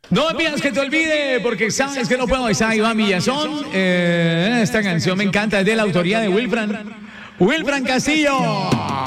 No me pidas que te olvide, porque sabes que no puedo. Está Iván Villazón. Esta canción me encanta, es de la autoría de Wilfran Castillo.